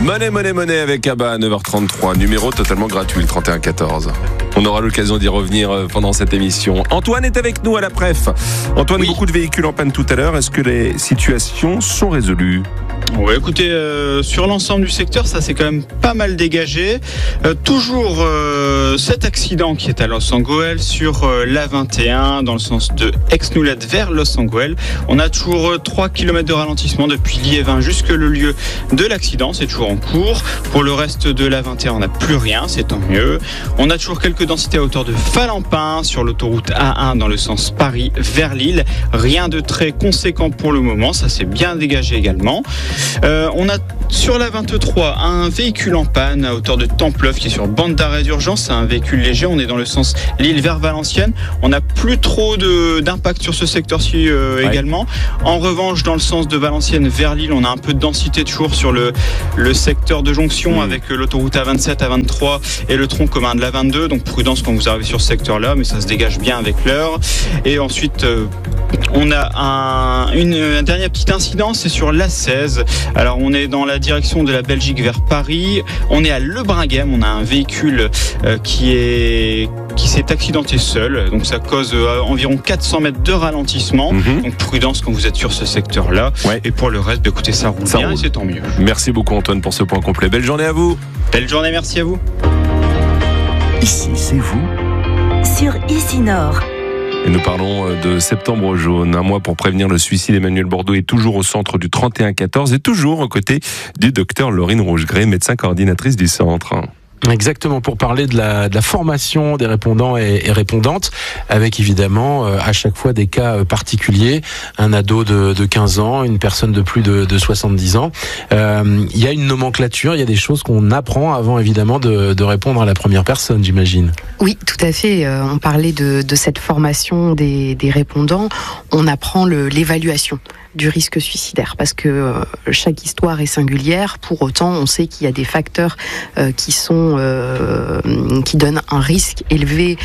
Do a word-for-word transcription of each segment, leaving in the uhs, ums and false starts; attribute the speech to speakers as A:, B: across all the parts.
A: Monnaie, monnaie, monnaie avec Abba à neuf heures trente-trois. Numéro totalement gratuit, le trente et un quatorze. On aura l'occasion d'y revenir pendant cette émission. Antoine est avec nous à la Pref. Antoine, oui. Beaucoup de véhicules en panne tout à l'heure. Est-ce que les situations sont résolues ?
B: Oui, écoutez, euh, sur l'ensemble du secteur, ça s'est quand même pas mal dégagé. Euh, toujours euh, cet accident qui est à Los Angeles sur euh, l'A vingt et un dans le sens de Aix-Noulette vers Los Angeles. On a toujours euh, trois kilomètres de ralentissement depuis Liévin jusque le lieu de l'accident. C'est toujours en cours. Pour le reste de l'A vingt et un, on n'a plus rien, c'est tant mieux. On a toujours quelques densités à hauteur de Falampin sur l'autoroute A un dans le sens Paris vers Lille. Rien de très conséquent pour le moment, ça s'est bien dégagé également. Euh, on a sur la vingt-trois un véhicule en panne à hauteur de Templeuf qui est sur bande d'arrêt d'urgence. C'est un véhicule léger, on est dans le sens Lille vers Valenciennes. On n'a plus trop de, d'impact sur ce secteur-ci euh, ouais. également. En revanche, dans le sens de Valenciennes vers Lille, on a un peu de densité toujours sur le, le secteur de jonction mmh. avec l'autoroute A vingt-sept, A vingt-trois et le tronc commun de l'A vingt-deux. Donc prudence quand vous arrivez sur ce secteur-là, mais ça se dégage bien avec l'heure. Et ensuite, euh, on a un, une, un dernier petit incident, c'est sur l'A seize. Alors on est dans la direction de la Belgique vers Paris. On est à Lebringhem. On a un véhicule euh, qui est qui s'est accidenté seul. Donc ça cause euh, environ quatre cents mètres de ralentissement. Mmh. Donc prudence quand vous êtes sur ce secteur-là. Ouais. Et pour le reste, bah, écoutez, ça roule ça bien roule. Et c'est tant mieux.
A: Merci beaucoup Antoine pour ce point complet. Belle journée à vous.
B: Belle journée, merci à vous.
C: Ici, c'est vous sur Ici Nord.
A: Et nous parlons de Septembre jaune, un mois pour prévenir le suicide. Emmanuel Bordeaux est toujours au centre du trente et un quatorze et toujours aux côtés du docteur Laurine Rougegré, médecin coordinatrice du centre.
D: Exactement, pour parler de la, de la formation des répondants et, et répondantes, avec évidemment euh, à chaque fois des cas particuliers, un ado de, de quinze ans, une personne de plus de, de soixante-dix ans. Euh, il y a une nomenclature, il y a des choses qu'on apprend avant évidemment de, de répondre à la première personne, j'imagine.
E: Oui, tout à fait. Euh, on parlait de, de cette formation des, des répondants. On apprend le, l'évaluation du risque suicidaire parce que euh, chaque histoire est singulière. Pour autant, on sait qu'il y a des facteurs euh, qui sont euh, qui donnent un risque élevé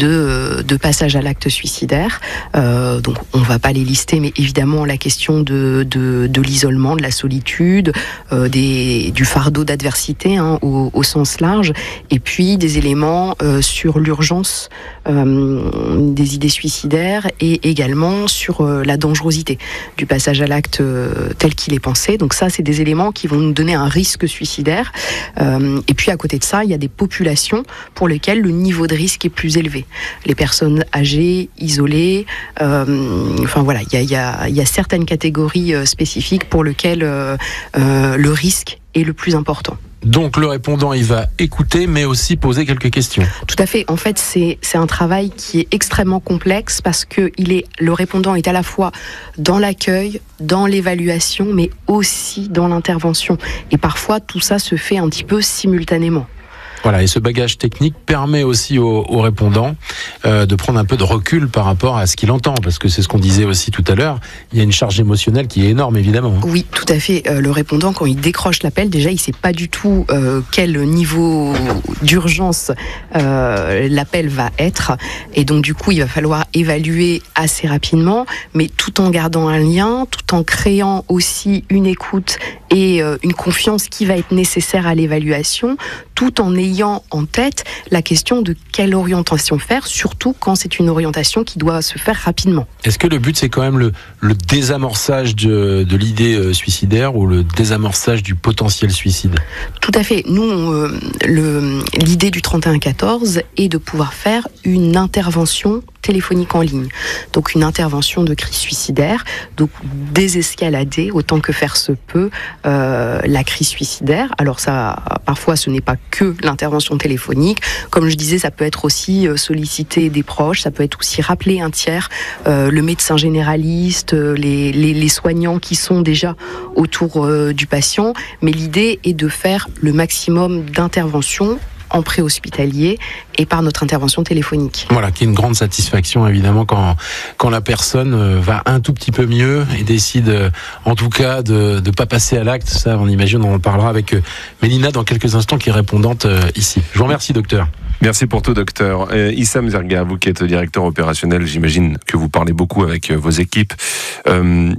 E: de de passage à l'acte suicidaire. Euh, donc, on va pas les lister, mais évidemment la question de de, de l'isolement, de la solitude, euh, des du fardeau d'adversité hein, au, au sens large, et puis des éléments euh, sur l'urgence euh, des idées suicidaires et également sur euh, la dangerosité du passage à l'acte euh, tel qu'il est pensé. Donc ça, c'est des éléments qui vont nous donner un risque suicidaire. Euh, et puis à côté de ça, il y a des populations pour lesquelles le niveau de risque est plus élevé. Les personnes âgées, isolées, euh, enfin voilà, il y a, il y a, il y a certaines catégories euh, spécifiques pour lesquelles euh, euh, le risque est le plus important.
D: Donc le répondant, il va écouter, mais aussi poser quelques questions.
E: Tout à fait. En fait, c'est c'est un travail qui est extrêmement complexe parce que il est le répondant est à la fois dans l'accueil, dans l'évaluation, mais aussi dans l'intervention. Et parfois, tout ça se fait un petit peu simultanément.
D: Voilà, et ce bagage technique permet aussi aux, aux répondants euh, de prendre un peu de recul par rapport à ce qu'il entend, parce que c'est ce qu'on disait aussi tout à l'heure, il y a une charge émotionnelle qui est énorme, évidemment.
E: Oui, tout à fait. Euh, le répondant, quand il décroche l'appel, déjà, il ne sait pas du tout euh, quel niveau d'urgence euh, l'appel va être, et donc du coup, il va falloir évaluer assez rapidement, mais tout en gardant un lien, tout en créant aussi une écoute et euh, une confiance qui va être nécessaire à l'évaluation, tout en ayant en tête la question de quelle orientation faire, surtout quand c'est une orientation qui doit se faire rapidement.
D: Est-ce que le but, c'est quand même le, le désamorçage de, de l'idée suicidaire ou le désamorçage du potentiel suicide ?
E: Tout à fait. Nous, euh, le, l'idée du trente et un quatorze est de pouvoir faire une intervention téléphonique en ligne. Donc une intervention de crise suicidaire, donc désescalader autant que faire se peut euh, la crise suicidaire. Alors ça, parfois ce n'est pas que l'intervention téléphonique. Comme je disais, ça peut être aussi solliciter des proches, ça peut être aussi rappeler un tiers, euh, le médecin généraliste, les, les, les soignants qui sont déjà autour euh, du patient. Mais l'idée est de faire le maximum d'interventions en préhospitalier et par notre intervention téléphonique.
D: Voilà, qui est une grande satisfaction évidemment quand quand la personne va un tout petit peu mieux et décide en tout cas de de pas passer à l'acte. Ça, on imagine, on en parlera avec Mélina dans quelques instants, qui est répondante ici. Je vous remercie, docteur.
A: Merci pour tout, docteur. Euh, Issam Zerga, vous qui êtes directeur opérationnel, j'imagine que vous parlez beaucoup avec vos équipes. Euh,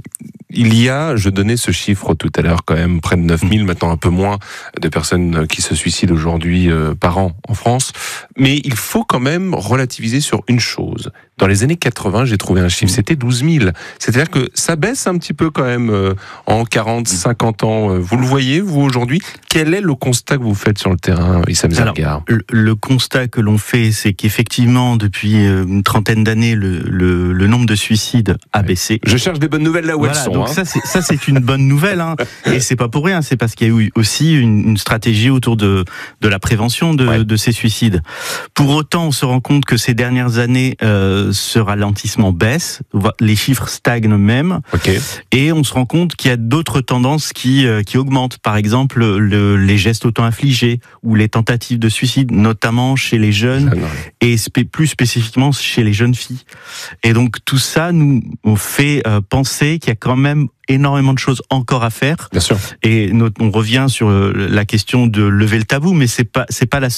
A: il y a, je donnais ce chiffre tout à l'heure, quand même près de neuf mille, maintenant un peu moins, de personnes qui se suicident aujourd'hui euh, par an en France. Mais il faut quand même relativiser sur une chose. Dans les années quatre-vingts, j'ai trouvé un chiffre, c'était douze mille. C'est-à-dire que ça baisse un petit peu quand même euh, en quarante, cinquante ans. Vous le voyez, vous, aujourd'hui? Quel est le constat que vous faites sur le terrain, Issam Zargar?
F: le, le constat que l'on fait, c'est qu'effectivement, depuis une trentaine d'années, le, le, le nombre de suicides a baissé.
A: Je cherche des bonnes nouvelles là où
F: voilà,
A: elles sont.
F: Donc
A: hein.
F: ça, c'est, ça, c'est une bonne nouvelle. Hein. Et c'est pas pour rien, c'est parce qu'il y a eu aussi une, une stratégie autour de, de la prévention de, ouais. de ces suicides. Pour autant, on se rend compte que ces dernières années, euh, ce ralentissement baisse, les chiffres stagnent même,
A: okay.
F: et on se rend compte qu'il y a d'autres tendances qui, euh, qui augmentent. Par exemple, le, les gestes auto-infligés ou les tentatives de suicide, notamment chez les jeunes
A: Jeune, ouais.
F: et spé- plus spécifiquement chez les jeunes filles. Et donc tout ça nous fait euh, penser qu'il y a quand même énormément de choses encore à faire.
A: Bien sûr.
F: Et notre, on revient sur la question de lever le tabou, mais c'est pas c'est pas la